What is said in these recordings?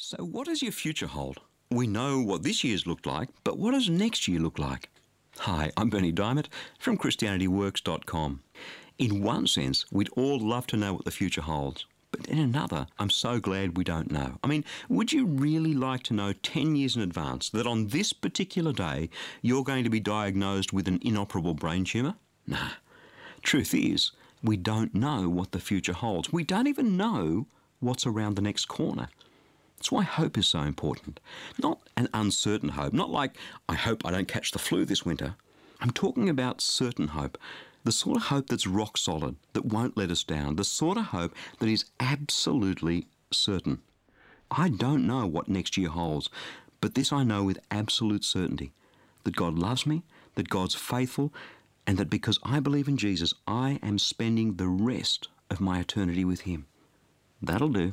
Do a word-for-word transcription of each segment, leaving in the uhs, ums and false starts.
So what does your future hold? We know what this year's looked like, but what does next year look like? Hi, I'm Berni Dymet from Christianity Works dot com. In one sense, we'd all love to know what the future holds. But in another, I'm so glad we don't know. I mean, would you really like to know ten years in advance that on this particular day, you're going to be diagnosed with an inoperable brain tumour? Nah. Truth is, we don't know what the future holds. We don't even know what's around the next corner. That's why hope is so important. Not an uncertain hope, not like, I hope I don't catch the flu this winter. I'm talking about certain hope, the sort of hope that's rock solid, that won't let us down, the sort of hope that is absolutely certain. I don't know what next year holds, but this I know with absolute certainty, that God loves me, that God's faithful, and that because I believe in Jesus, I am spending the rest of my eternity with Him. That'll do.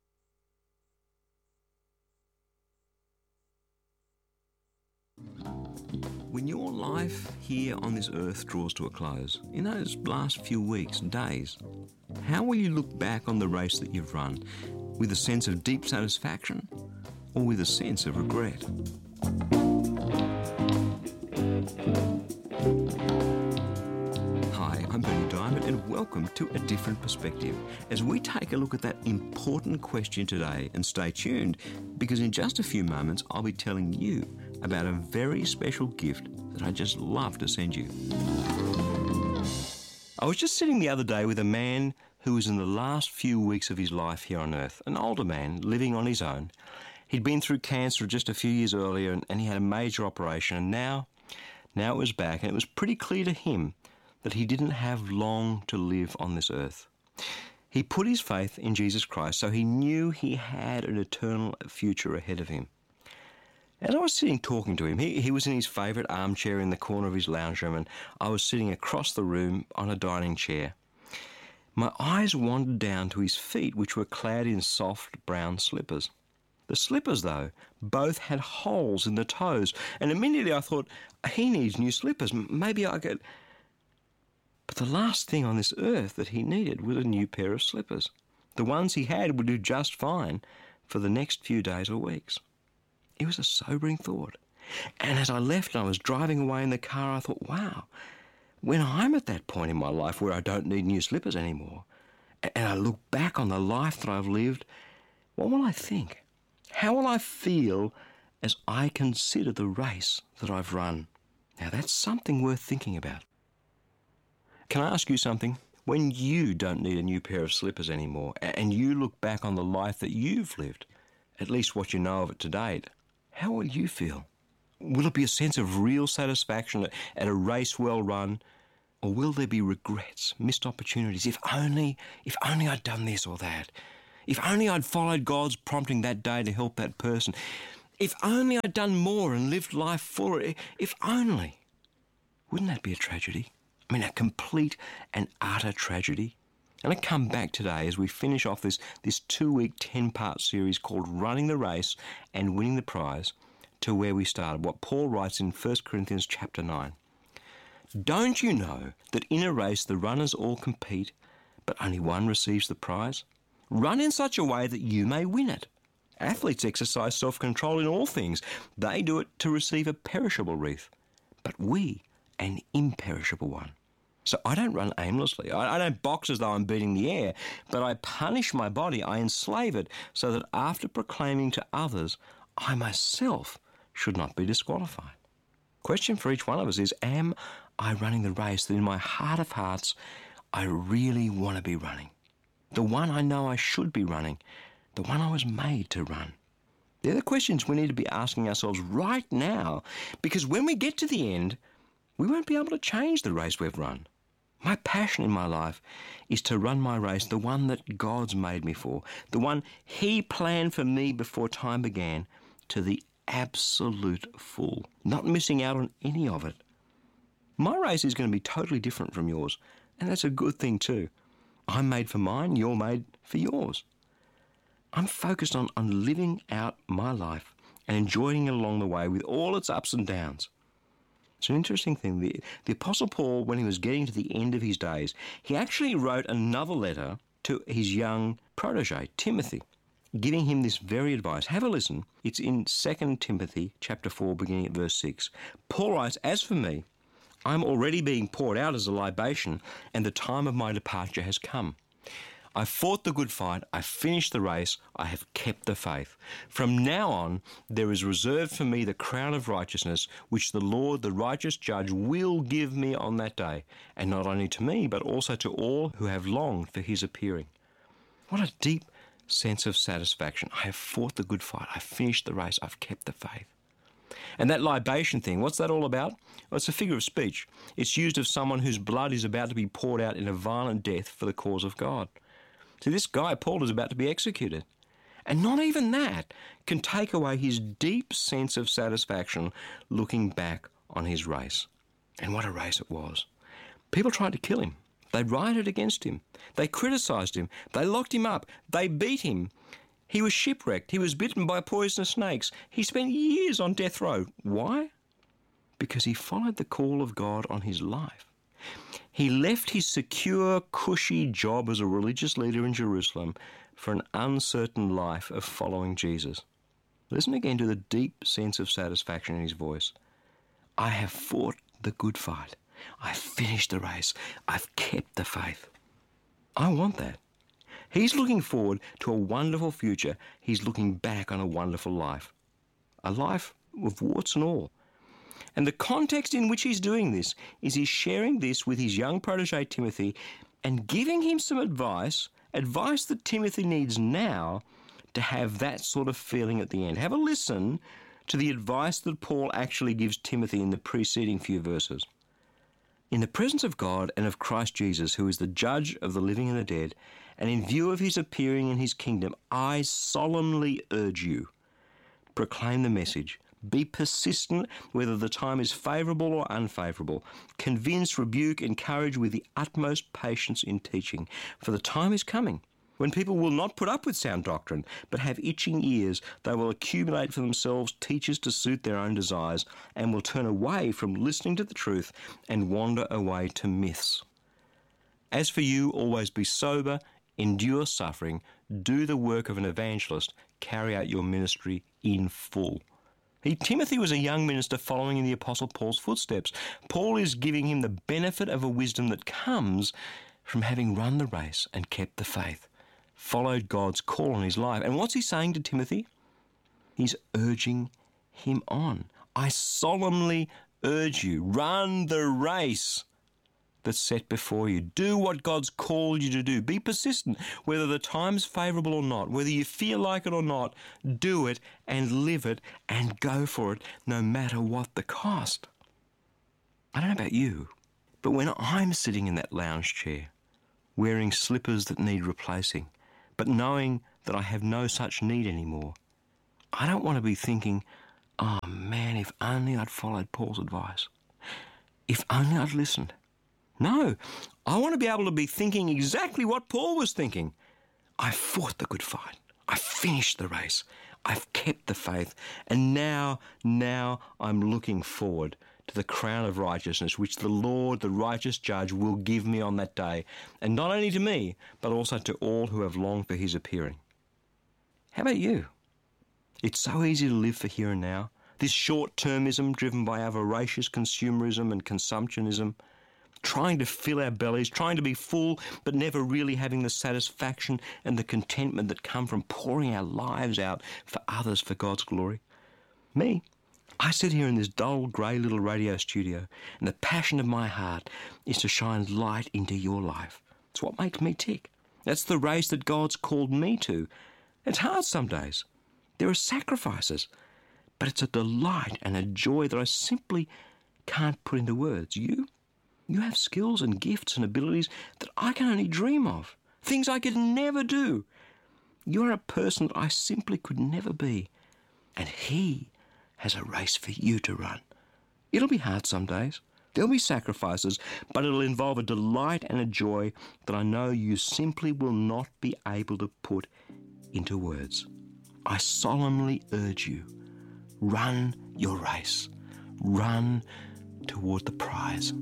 When your life here on this earth draws to a close, in those last few weeks, days, how will you look back on the race that you've run? With a sense of deep satisfaction or with a sense of regret? Hi, I'm Berni Dymet and welcome to A Different Perspective as we take a look at that important question today. And stay tuned because in just a few moments I'll be telling you about a very special gift that I just love to send you. I was just sitting the other day with a man who was in the last few weeks of his life here on earth, an older man living on his own. He'd been through cancer just a few years earlier and, and he had a major operation, and now, now it was back, and it was pretty clear to him that he didn't have long to live on this earth. He put his faith in Jesus Christ, so he knew he had an eternal future ahead of him. As I was sitting talking to him, he, he was in his favourite armchair in the corner of his lounge room, and I was sitting across the room on a dining chair. My eyes wandered down to his feet, which were clad in soft brown slippers. The slippers, though, both had holes in the toes, and immediately I thought, he needs new slippers. Maybe I could... But the last thing on this earth that he needed was a new pair of slippers. The ones he had would do just fine for the next few days or weeks. It was a sobering thought. And as I left and I was driving away in the car, I thought, wow, when I'm at that point in my life where I don't need new slippers anymore, and I look back on the life that I've lived, what will I think? How will I feel as I consider the race that I've run? Now that's something worth thinking about. Can I ask you something? When you don't need a new pair of slippers anymore, and you look back on the life that you've lived, at least what you know of it to date, how will you feel? Will it be a sense of real satisfaction at, at a race well run? Or will there be regrets, missed opportunities? If only, if only I'd done this or that. If only I'd followed God's prompting that day to help that person. If only I'd done more and lived life fuller. If only. Wouldn't that be a tragedy? I mean, a complete and utter tragedy. And I come back today as we finish off this, this two-week, ten-part series called Running the Race and Winning the Prize to where we started, what Paul writes in First Corinthians chapter nine. Don't you know that in a race the runners all compete, but only one receives the prize? Run in such a way that you may win it. Athletes exercise self-control in all things. They do it to receive a perishable wreath, but we an imperishable one. So I don't run aimlessly. I, I don't box as though I'm beating the air, but I punish my body, I enslave it, so that after proclaiming to others, I myself should not be disqualified. Question for each one of us is, am I running the race that in my heart of hearts I really want to be running? The one I know I should be running, the one I was made to run. They're the questions we need to be asking ourselves right now, because when we get to the end, we won't be able to change the race we've run. My passion in my life is to run my race, the one that God's made me for, the one He planned for me before time began, to the absolute full, not missing out on any of it. My race is going to be totally different from yours, and that's a good thing too. I'm made for mine, you're made for yours. I'm focused on, on living out my life and enjoying it along the way with all its ups and downs. It's an interesting thing. The, the Apostle Paul, when he was getting to the end of his days, he actually wrote another letter to his young protege, Timothy. giving him this very advice. Have a listen. It's in Second Timothy chapter four, beginning at verse six. Paul writes, "As for me, I am already being poured out as a libation, and the time of my departure has come. I fought the good fight, I finished the race, I have kept the faith. From now on, there is reserved for me the crown of righteousness, which the Lord, the righteous judge, will give me on that day, and not only to me, but also to all who have longed for his appearing." What a deep sense of satisfaction. I have fought the good fight, I've finished the race, I've kept the faith. And that libation thing, what's that all about? Well, it's a figure of speech. It's used of someone whose blood is about to be poured out in a violent death for the cause of God. See, this guy, Paul, is about to be executed. And not even that can take away his deep sense of satisfaction looking back on his race. And what a race it was. People tried to kill him. They rioted against him. They criticised him. They locked him up. They beat him. He was shipwrecked. He was bitten by poisonous snakes. He spent years on death row. Why? Because he followed the call of God on his life. He left his secure, cushy job as a religious leader in Jerusalem for an uncertain life of following Jesus. Listen again to the deep sense of satisfaction in his voice. I have fought the good fight. I've finished the race. I've kept the faith. I want that. He's looking forward to a wonderful future. He's looking back on a wonderful life. A life with warts and all. And the context in which he's doing this is he's sharing this with his young protege Timothy and giving him some advice, advice that Timothy needs now to have that sort of feeling at the end. Have a listen to the advice that Paul actually gives Timothy in the preceding few verses. In the presence of God and of Christ Jesus, who is the judge of the living and the dead, and in view of his appearing in his kingdom, I solemnly urge you, proclaim the message. Be persistent, whether the time is favourable or unfavourable. Convince, rebuke, encourage with the utmost patience in teaching. For the time is coming when people will not put up with sound doctrine, but have itching ears. They will accumulate for themselves teachers to suit their own desires, and will turn away from listening to the truth and wander away to myths. As for you, always be sober, endure suffering, do the work of an evangelist, carry out your ministry in full. He, Timothy was a young minister following in the Apostle Paul's footsteps. Paul is giving him the benefit of a wisdom that comes from having run the race and kept the faith, followed God's call on his life. And what's he saying to Timothy? He's urging him on. I solemnly urge you, run the race that's set before you. Do what God's called you to do. Be persistent, whether the time's favourable or not, whether you feel like it or not. Do it and live it and go for it, no matter what the cost. I don't know about you, but when I'm sitting in that lounge chair, wearing slippers that need replacing, but knowing that I have no such need anymore, I don't want to be thinking, oh man, if only I'd followed Paul's advice. If only I'd listened. No, I want to be able to be thinking exactly what Paul was thinking. I fought the good fight. I finished the race. I've kept the faith. And now, now I'm looking forward to the crown of righteousness, which the Lord, the righteous judge, will give me on that day. And not only to me, but also to all who have longed for his appearing. How about you? It's so easy to live for here and now. This short-termism driven by our voracious consumerism and consumptionism, trying to fill our bellies, trying to be full, but never really having the satisfaction and the contentment that come from pouring our lives out for others for God's glory. Me, I sit here in this dull, grey little radio studio, and the passion of my heart is to shine light into your life. It's what makes me tick. That's the race that God's called me to. It's hard some days. There are sacrifices, but it's a delight and a joy that I simply can't put into words. You? You have skills and gifts and abilities that I can only dream of, things I could never do. You're a person that I simply could never be, and he has a race for you to run. It'll be hard some days. There'll be sacrifices, but it'll involve a delight and a joy that I know you simply will not be able to put into words. I solemnly urge you, run your race. Run toward the prize.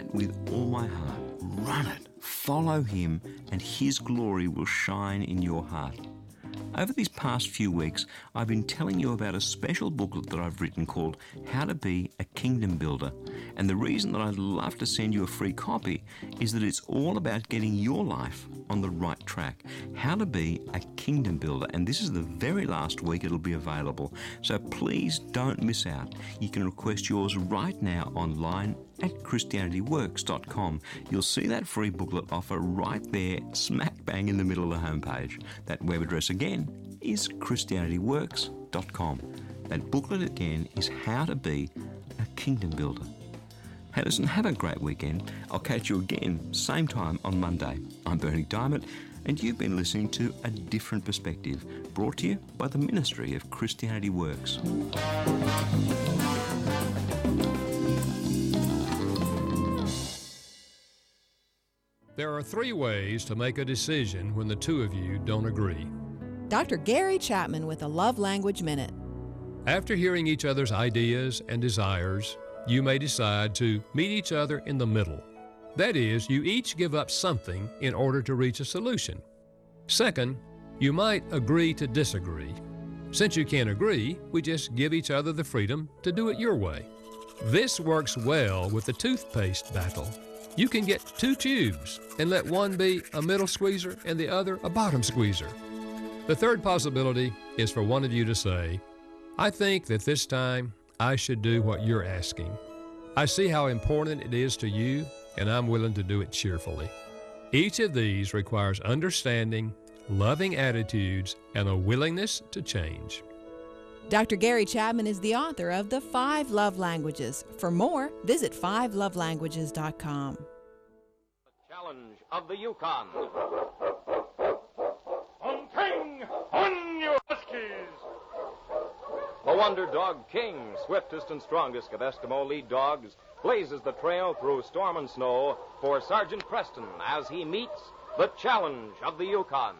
that with all my heart. Run it. Follow him, and his glory will shine in your heart. Over these past few weeks, I've been telling you about a special booklet that I've written called How to Be a Kingdom Builder. And the reason that I'd love to send you a free copy is that it's all about getting your life on the right track. How to be a kingdom builder. And this is the very last week it'll be available. So please don't miss out. You can request yours right now online at Christianity Works dot com. You'll see that free booklet offer right there, smack bang in the middle of the homepage. That web address again is Christianity Works dot com. That booklet again is How to Be a Kingdom Builder. Hey, listen, have a great weekend. I'll catch you again, same time on Monday. I'm Bernie Diamond, and you've been listening to A Different Perspective, brought to you by the Ministry of Christianity Works. There are three ways to make a decision when the two of you don't agree. Doctor Gary Chapman with a Love Language Minute. After hearing each other's ideas and desires, you may decide to meet each other in the middle. That is, you each give up something in order to reach a solution. Second, you might agree to disagree. Since you can't agree, we just give each other the freedom to do it your way. This works well with the toothpaste battle. You can get two tubes and let one be a middle squeezer and the other a bottom squeezer. The third possibility is for one of you to say, I think that this time I should do what you're asking. I see how important it is to you, and I'm willing to do it cheerfully. Each of these requires understanding, loving attitudes, and a willingness to change. Doctor Gary Chapman is the author of The Five Love Languages. For more, visit five love languages dot com. The challenge of the Yukon. On King, on your huskies! The Wonder Dog King, swiftest and strongest of Eskimo lead dogs, blazes the trail through storm and snow for Sergeant Preston as he meets the challenge of the Yukon.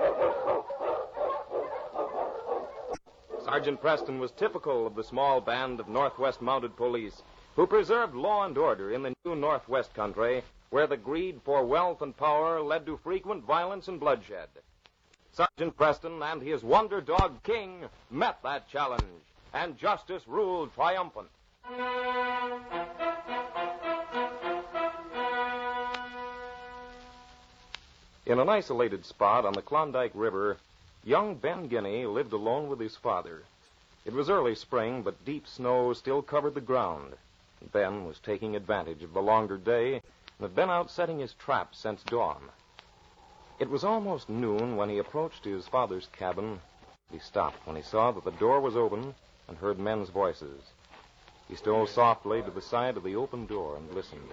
Sergeant Preston was typical of the small band of Northwest Mounted Police who preserved law and order in the new Northwest country where the greed for wealth and power led to frequent violence and bloodshed. Sergeant Preston and his Wonder Dog King met that challenge, and justice ruled triumphant. In an isolated spot on the Klondike River, young Ben Guinea lived alone with his father. It was early spring, but deep snow still covered the ground. Ben was taking advantage of the longer day and had been out setting his traps since dawn. It was almost noon when he approached his father's cabin. He stopped when he saw that the door was open and heard men's voices. He stole softly to the side of the open door and listened.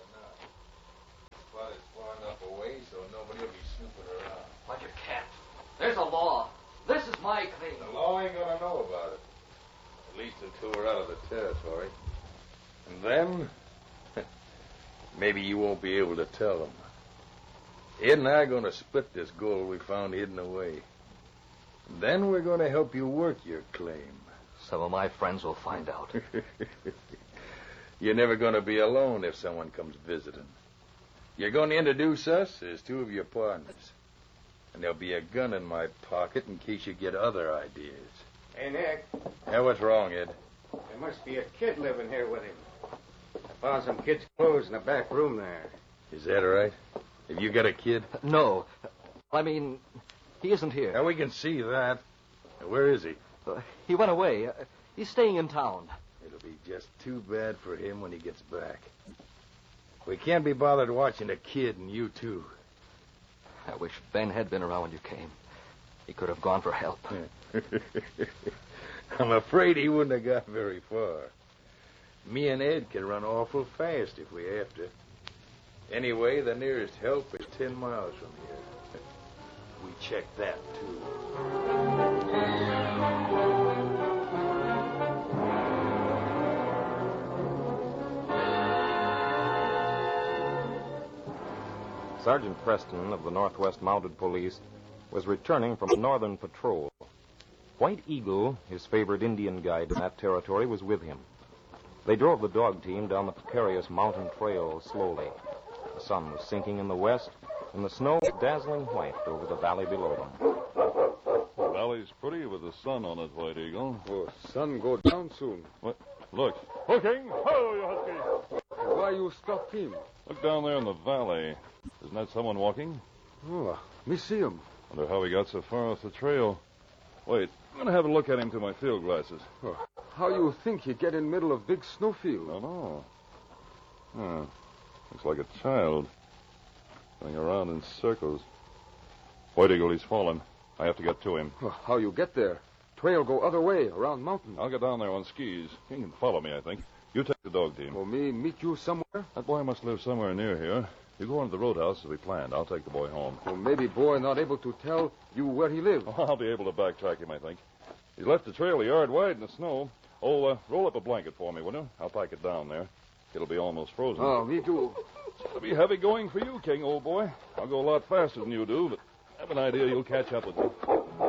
Spot is far enough away so nobody will be snooping around. Like a cat. There's a law. This is my claim. The law ain't gonna know about it. At least until we're out of the territory. And then, maybe you won't be able to tell them. Ed and I are going to split this gold we found hidden away. Then we're going to help you work your claim. Some of my friends will find out. You're never going to be alone if someone comes visiting. You're going to introduce us as two of your partners. And there'll be a gun in my pocket in case you get other ideas. Hey, Nick. Yeah, what's wrong, Ed? There must be a kid living here with him. I found some kid's clothes in the back room there. Is that right? Have you got a kid? No. I mean, he isn't here. Yeah, we can see that. Where is he? Uh, he went away. Uh, he's staying in town. It'll be just too bad for him when he gets back. We can't be bothered watching a kid, and you too. I wish Ben had been around when you came. He could have gone for help. I'm afraid he wouldn't have got very far. Me and Ed can run awful fast if we have to. Anyway, the nearest help is ten miles from here. We checked that, too. Sergeant Preston of the Northwest Mounted Police was returning from a northern patrol. White Eagle, his favorite Indian guide in that territory, was with him. They drove the dog team down the precarious mountain trail slowly. The sun was sinking in the west, and the snow was dazzling white over the valley below them. The valley's pretty with the sun on it, White Eagle. Oh, sun go down soon. What? Look. Looking. Ho, you husky. Why you stop him? Look down there in the valley. Isn't that someone walking? Oh, me see him. Wonder how he got so far off the trail. Wait, I'm going to have a look at him through my field glasses. Oh, how you think he get in middle of big snowfield? I don't know. Huh. Looks like a child. Going around in circles. White Eagle, he's fallen. I have to get to him. Oh, how you get there? Trail go other way, around mountain. I'll get down there on skis. He can follow me, I think. You take the dog team. For me, meet you somewhere? That boy must live somewhere near here. You go on to the roadhouse as we planned. I'll take the boy home. Well, maybe boy not able to tell you where he lives. Oh, I'll be able to backtrack him, I think. He's left the trail a yard wide in the snow. Oh, uh, roll up a blanket for me, will you? I'll pack it down there. It'll be almost frozen. Oh, me too. It'll be heavy going for you, King, old boy. I'll go a lot faster than you do, but I have an idea you'll catch up with me.